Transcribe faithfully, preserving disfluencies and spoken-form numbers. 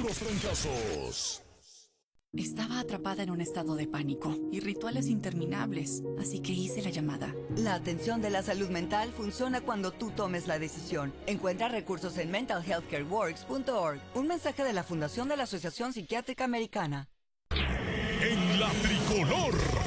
puros fracasos. Estaba atrapada en un estado de pánico y rituales interminables, así que hice la llamada. La atención de la salud mental funciona cuando tú tomes la decisión. Encuentra recursos en mental health care works punto org. Un mensaje de la Fundación de la Asociación Psiquiátrica Americana. En la tricolor.